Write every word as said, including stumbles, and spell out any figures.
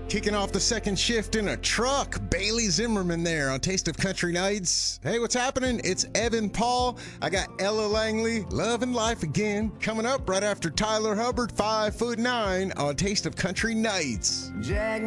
Kicking off the second shift in a truck, Bailey Zimmerman there on Taste of Country Nights. Hey, what's happening? It's Evan Paul. I got Ella Langley, Love and Life Again, coming up right after Tyler Hubbard, five foot nine on Taste of Country Nights. Jack